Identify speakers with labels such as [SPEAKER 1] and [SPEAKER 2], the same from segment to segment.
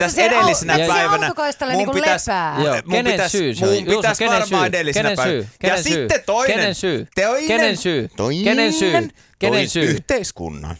[SPEAKER 1] tässä edellisenä päivänä.
[SPEAKER 2] Autokaistalle niin kuin lepää.
[SPEAKER 3] Kenen syy se on?
[SPEAKER 1] Mun pitäisi varmaan edellisenä päivänä. Ja sitten toinen.
[SPEAKER 3] Kenen syy?
[SPEAKER 1] Kenen syy? Yhteiskunnan.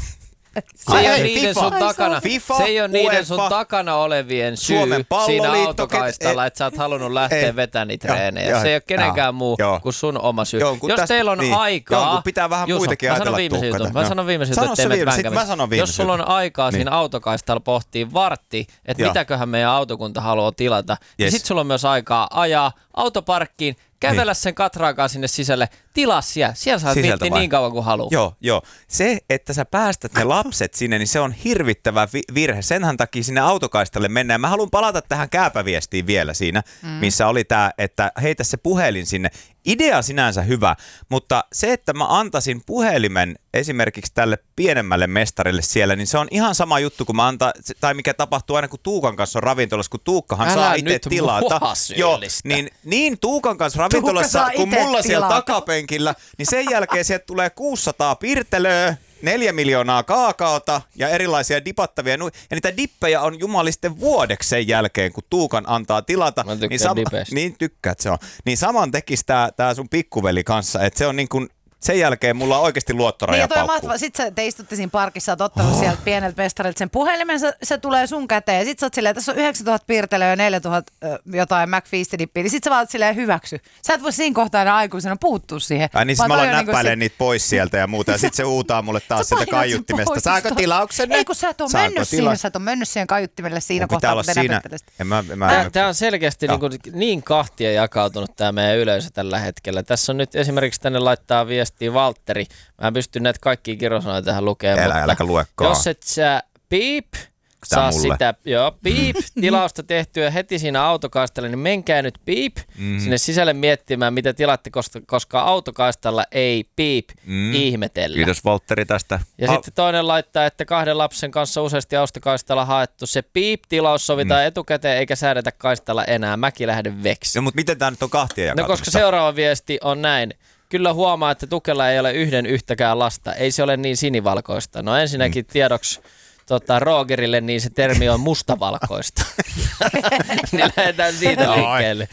[SPEAKER 3] Se ei ole niiden sun takana. Se ei ole niiden sun takana olevien syy siinä autokaistalla, että sä oot halunnut lähteä vetämään niitä treenejä. Se ei ole kenenkään muu kuin sun oma syy. Jos teillä on aikaa...
[SPEAKER 1] pitää vähän muitakin ajatella tuhkata.
[SPEAKER 3] Mä sanon viimeisen jutun, ettei meitä vänkävisi. Jos sulla on aikaa siinä autokaistalla pohtii vartti, että mitäköhän meidän autokunta haluaa tilata, ja sit sulla on myös aikaa ajaa autoparkkiin, kävellä sen katraakaan sinne sisälle, tilaa siellä. Siellä saat miettiä niin kauan kuin haluaa.
[SPEAKER 1] Joo. Se, että sä päästät ne lapset sinne, niin se on hirvittävä virhe. Senhän takia sinne autokaistalle mennään. Mä haluan palata tähän kääpäviestiin vielä siinä, missä oli tää, että heitä se puhelin sinne. Idea sinänsä hyvä, mutta se, että mä antaisin puhelimen esimerkiksi tälle pienemmälle mestarille siellä, niin se on ihan sama juttu kuin mä tai mikä tapahtuu aina kun Tuukan kanssa on ravintolassa, kun Tuukkahan saa itse tilata. Joo, niin Tuukan kanssa ravintolassa kuin mulla siellä takapenkillä, niin sen jälkeen sieltä tulee 600 pirtelöä, 4 miljoonaa kaakaota ja erilaisia dipattavia. Ja niitä dippejä on jumalisten vuodeksi sen jälkeen, kun Tuukan antaa tilata.
[SPEAKER 3] Mä tykkään dipeistä.
[SPEAKER 1] Niin tykkäät se on. Niin saman tekisi tää sun pikkuveli kanssa, että se on niin kuin... Sen jälkeen mulla on oikeasti luottorajapaukku.
[SPEAKER 2] Niin, sitten te istutte siinä parkissa, oot ottanut sieltä pieneltä mestarilta sen puhelimen, se tulee sun käteen. Ja sit sä oot silleen, tässä on 9000 piirtelöä ja 4000 jotain McFeast-dippiä. Niin sit sä vaan silleen hyväksy. Sä et voi siinä kohtaa aina aikuisena puuttua siihen.
[SPEAKER 1] Ai niin, sit mä aloin näppäilemään niitä pois sieltä ja muuta. Ja sit se uutaa mulle taas sieltä kaiuttimesta. Saako tilauksen?
[SPEAKER 2] Ei, kun sä et ole mennyt siihen kaiuttimelle siinä kohtaa, kun te näpyttelisitte.
[SPEAKER 3] Tää on selkeästi niin kahtia jakautunut tää meidän yleisö tällä hetkellä. Tässä on nyt esimerkiksi tänne laittaa viestiä Valtteri. Mä pystyn näitä kaikkia kirosanoja tähän lukemaan.
[SPEAKER 1] Äläkä luekaan.
[SPEAKER 3] Jos et sä saa sitä tilausta tehtyä heti siinä autokaistalla, niin menkää nyt sinne sisälle miettimään, mitä tilatte, koska autokaistalla ei ihmetellä.
[SPEAKER 1] Kiitos Valtteri tästä.
[SPEAKER 3] Ja sitten toinen laittaa, että 2 lapsen kanssa useasti autokaistalla haettu se tilaus sovitaan etukäteen eikä säädetä kaistalla enää. Mäkin lähden veksi.
[SPEAKER 1] No, mutta miten tää nyt on kahtia jakautumassa?
[SPEAKER 3] No koska seuraava viesti on näin. Kyllä huomaa, että Tukella ei ole yhtäkään lasta. Ei se ole niin sinivalkoista. No ensinnäkin tiedoksi Rogerille, niin se termi on mustavalkoista. Niin lähdetään siitä liikkeelle.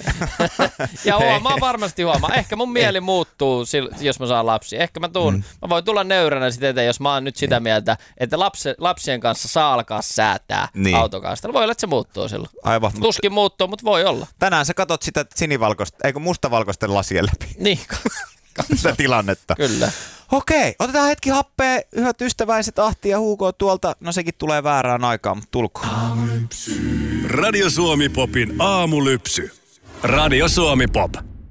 [SPEAKER 3] Ja varmasti huomaa. Ehkä mun mieli muuttuu, jos mä saan lapsia. Ehkä mä voin tulla nöyränä sitä eteen, jos mä oon nyt sitä mieltä, että lapsien kanssa saa alkaa säätää autokaistalla. Voi olla, että se muuttuu silloin.
[SPEAKER 1] Aivan.
[SPEAKER 3] Tuskin muuttuu, mutta voi olla.
[SPEAKER 1] Tänään sä katot sitä sinivalkoista, eikö mustavalkoisten lasien läpi?
[SPEAKER 3] Niin.
[SPEAKER 1] Sitä tilannetta.
[SPEAKER 3] Kyllä.
[SPEAKER 1] Okei, otetaan hetki happea, hyvät ystäväiset, Ahti ja Hugo tuolta. No sekin tulee väärään aikaan, mutta tulkoon.
[SPEAKER 4] Radio Suomi Popin aamulypsy. Radio Suomi Pop.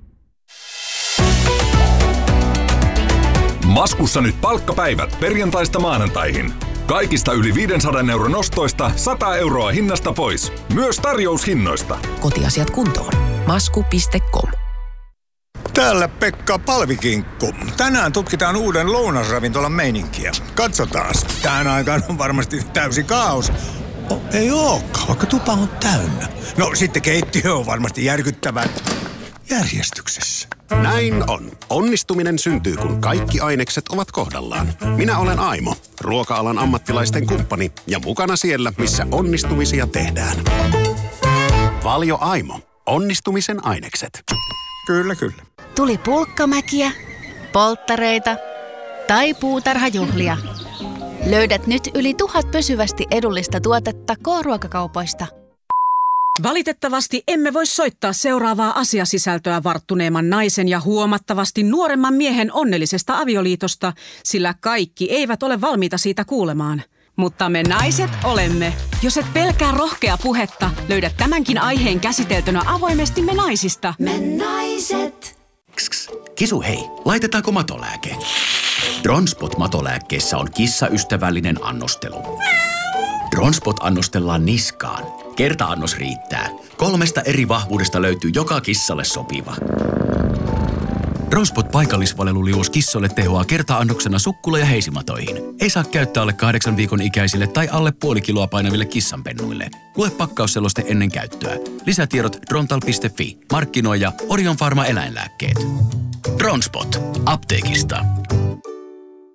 [SPEAKER 4] Maskussa nyt palkkapäivät perjantaista maanantaihin. Kaikista yli 500 € ostoista 100 € hinnasta pois. Myös tarjoushinnoista.
[SPEAKER 5] Kotiasiat kuntoon. Masku.com.
[SPEAKER 6] Täällä Pekka Palvikinkku. Tänään tutkitaan uuden lounasravintolan meininkiä. Katsotaan. Tähän aikaan on varmasti täysi kaos. Ei ookaan, vaikka tupa on täynnä. No sitten keittiö on varmasti järkyttävän järjestyksessä.
[SPEAKER 7] Näin on. Onnistuminen syntyy, kun kaikki ainekset ovat kohdallaan. Minä olen Aimo, ruoka-alan ammattilaisten kumppani ja mukana siellä, missä onnistumisia tehdään. Valio Aimo. Onnistumisen ainekset.
[SPEAKER 6] Kyllä, kyllä.
[SPEAKER 8] Tuli pulkkamäkiä, polttareita tai puutarhajuhlia. Löydät nyt yli 1000 pysyvästi edullista tuotetta K-ruokakaupoista.
[SPEAKER 9] Valitettavasti emme voi soittaa seuraavaa asiasisältöä varttuneemman naisen ja huomattavasti nuoremman miehen onnellisesta avioliitosta, sillä kaikki eivät ole valmiita siitä kuulemaan. Mutta me naiset olemme. Jos et pelkää rohkea puhetta, löydät tämänkin aiheen käsiteltynä avoimesti Me naisista.
[SPEAKER 8] Me naiset.
[SPEAKER 7] Kisu hei, laitetaanko matolääke? Dronspot matolääkkeessä on kissaystävällinen annostelu. Dronspot annostellaan niskaan. Kerta-annos riittää. 3 eri vahvuudesta löytyy joka kissalle sopiva. Dronspot paikallisvaleluliuos kissoille tehoaa kerta-annoksena sukkula- ja heisimatoihin. Ei saa käyttää alle 8 viikon ikäisille tai alle puoli kiloa painaville kissanpennuille. Lue pakkausseloste ennen käyttöä. Lisätiedot drontal.fi. Markkinoija Orion Pharma eläinlääkkeet. Dronspot. Apteekista.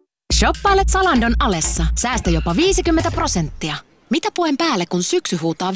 [SPEAKER 8] Shoppailet Zalandon alessa. Säästä jopa 50%. Mitä puen päälle, kun syksy huutaa